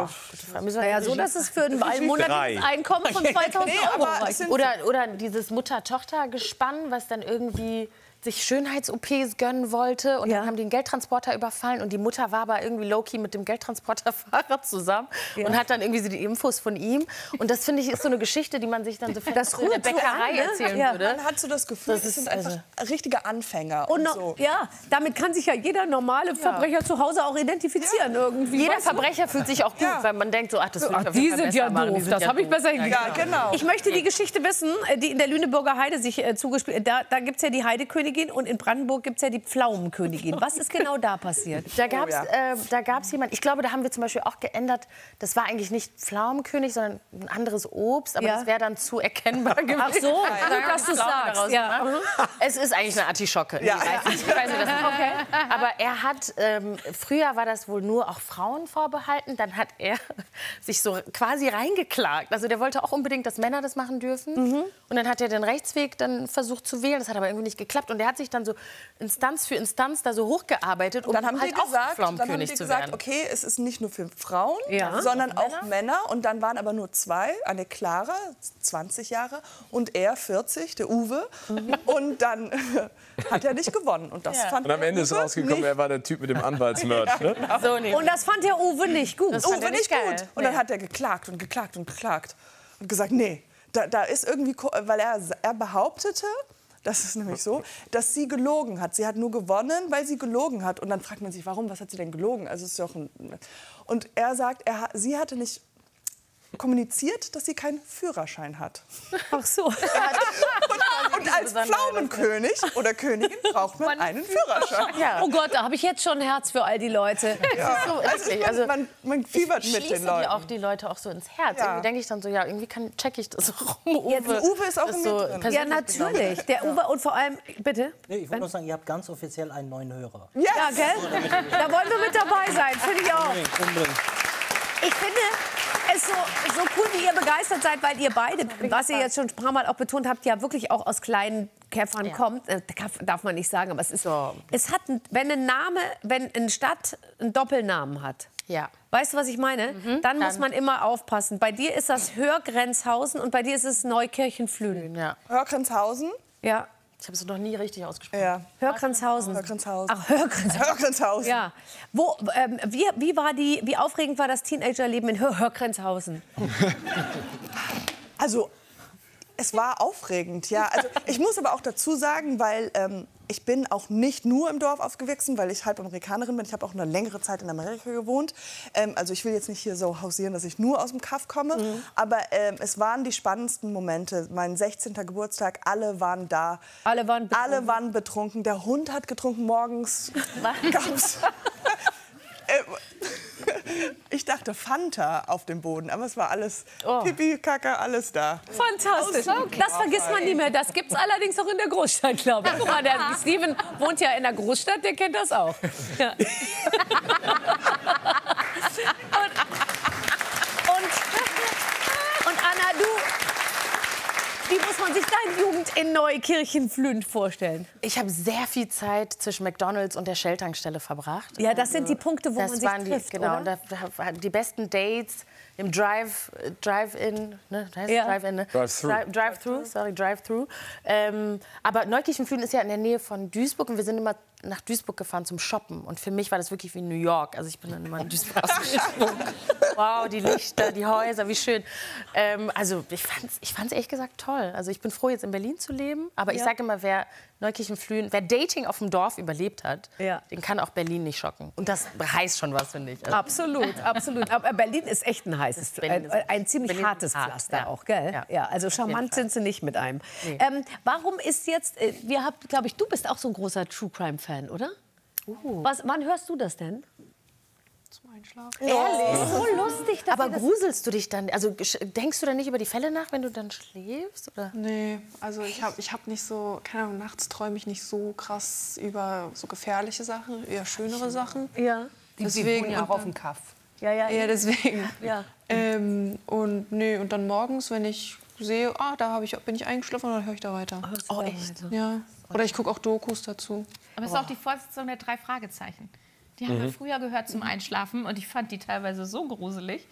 Ja, so, dass es für ein monatliches Einkommen von 2.000 Euro reicht. Oder dieses Mutter-Tochter-Gespann, was dann irgendwie sich Schönheits-OPs gönnen wollte. Und dann haben die einen Geldtransporter überfallen. Und die Mutter war aber irgendwie low-key mit dem Geldtransporterfahrer zusammen. Und hat dann irgendwie so die Infos von ihm. Und das, finde ich, ist so eine Geschichte, die man sich dann so in der Bäckerei erzählen würde. Man hat so das Gefühl, das sind einfach richtige Anfänger. Und so. Ja, damit kann sich ja jeder normale Verbrecher zu Hause auch identifizieren irgendwie. Jeder Verbrecher fühlt sich auch gut, weil man denkt so, ach, das die sind ja doof, das habe ich besser hingekriegt. Ja, genau. Ich möchte die Geschichte wissen, die in der Lüneburger Heide sich zugespielt hat. Da gibt es ja die Heidekönigin und in Brandenburg gibt es ja die Pflaumenkönigin. Was ist genau da passiert? Da gab es jemand, ich glaube, da haben wir zum Beispiel auch geändert, das war eigentlich nicht Pflaumenkönig, sondern ein anderes Obst, aber das wäre dann zu erkennbar gewesen. Ach so, gut, dass du sagst. Ja. Es ist eigentlich eine Artischocke. Ja. Ich weiß nicht, aber er hat, früher war das wohl nur auch Frauen vorbehalten, dann hat er sich so quasi reingeklagt. Also der wollte auch unbedingt, dass Männer das machen dürfen. Und dann hat er den Rechtsweg dann versucht zu wählen, das hat aber irgendwie nicht geklappt. Und der hat sich dann so Instanz für Instanz da so hochgearbeitet, um dann haben halt die auch Pflaumenkönig gesagt, zu werden. okay, es ist nicht nur für Frauen, Ja. sondern auch Männer. Und dann waren aber nur zwei, eine Clara, 20 Jahre, und er, 40, der Uwe. Und dann hat er nicht gewonnen. Und, das fand Und am Ende ist rausgekommen, er war der Typ mit dem Anwaltsmerch. Ne? So nämlich. Und das fand der Uwe nicht gut. Das fand Uwe er nicht geil. gut. Und dann hat er geklagt und geklagt und geklagt. Und gesagt, nee, da ist irgendwie, weil er behauptete, das ist nämlich so, dass sie gelogen hat. Sie hat nur gewonnen, weil sie gelogen hat. Und dann fragt man sich, warum, was hat sie denn gelogen? Also es ist doch und er sagt, sie hatte nicht kommuniziert, dass sie keinen Führerschein hat. Ach so. Und als Pflaumenkönig oder Königin braucht man einen Führerschein. Oh Gott, da habe ich jetzt schon ein Herz für all die Leute. Also man fiebert mit den Leuten. Auch die Leute auch so ins Herz. Ja. Irgendwie denke ich dann so, ja, irgendwie check ich das rum. Uwe ist auch in mir drin. Ja, natürlich. Der Uwe und vor allem, bitte? Nee, ich wollte nur sagen, ihr habt ganz offiziell einen neuen Hörer. Yes. Ja, gell? Da wollen wir mit dabei sein, finde ich auch. Unbedingt. Ich finde es so cool, wie ihr begeistert seid, weil ihr beide, was ihr jetzt schon ein paar Mal auch betont habt, ja wirklich auch aus kleinen Kämpfern kommt. Darf man nicht sagen, aber es ist so. Es hat, wenn eine Stadt einen Doppelnamen hat. Ja. Weißt du, was ich meine? Dann muss man immer aufpassen. Bei dir ist das Hörgrenzhausen und bei dir ist es Neukirchen-Flühen. Ja. Hörgrenzhausen? Ja. Ich habe es noch nie richtig ausgesprochen. Ja. Hörgrenzhausen. Hörgrenzhausen. Ach, Hörgrenzhausen. Hörgrenzhausen. Ja. Wie aufregend war das Teenagerleben in Hörgrenzhausen? Also, es war aufregend, ja. Also, ich muss aber auch dazu sagen, weil ich bin auch nicht nur im Dorf aufgewachsen, weil ich halb Amerikanerin bin. Ich habe auch eine längere Zeit in Amerika gewohnt. Also ich will jetzt nicht hier so hausieren, dass ich nur aus dem Kaff komme. Aber es waren die spannendsten Momente. Mein 16. Geburtstag, alle waren da. Alle waren betrunken. Alle waren betrunken. Der Hund hat getrunken morgens. Gab's ich dachte Fanta auf dem Boden, aber es war alles Pipi, Kacke, alles da. Fantastisch. Das vergisst man nie mehr. Das gibt es allerdings auch in der Großstadt, glaube ich. Guck mal, der Steven wohnt ja in der Großstadt, der kennt das auch. Ja. und Anna, wie muss man sich deine Jugend in Neukirchen-Flühen vorstellen? Ich habe sehr viel Zeit zwischen McDonald's und der Shell-Tankstelle verbracht. Ja, das sind die Punkte, wo man sich trifft, genau, oder? Die besten Dates im Drive-In, ne? Drive-In, ne? Drive-Thru. Aber Neukirchen-Flühen ist ja in der Nähe von Duisburg und wir sind immer nach Duisburg gefahren zum Shoppen. Und für mich war das wirklich wie New York. Also ich bin dann immer in Duisburg ausgesprungen. Wow, die Lichter, die Häuser, wie schön. Also ich fand's ehrlich gesagt toll. Also ich bin froh, jetzt in Berlin zu leben. Aber ich sage immer, wer Neukirchen-Flühen, wer Dating auf dem Dorf überlebt hat, den kann auch Berlin nicht schocken. Und das heißt schon was, finde ich. Also Absolut, absolut. Aber Berlin ist echt ein heißes, ein ziemlich hartes Pflaster auch, gell? Ja, also charmant sind sie nicht mit einem. Nee. Warum ist jetzt, glaube ich, du bist auch so ein großer True-Crime-Fan, oder? Wann hörst du das denn? Zum Einschlafen. Ehrlich? So lustig. Aber gruselst du dich dann? Also denkst du dann nicht über die Fälle nach, wenn du dann schläfst? Oder? Nee, also ich hab nicht so, keine Ahnung, nachts träume ich nicht so krass über so gefährliche Sachen, eher schönere Sachen. Ja. Deswegen ja auch auf dem Kaff. Ja, deswegen. Ja. Und dann morgens, wenn ich sehe, bin ich eingeschlafen, dann höre ich da weiter. Oh, echt? Ja. Oder ich gucke auch Dokus dazu. Aber es ist auch die Fortsetzung der 3 Fragezeichen. Die haben wir früher gehört zum Einschlafen und ich fand die teilweise so gruselig.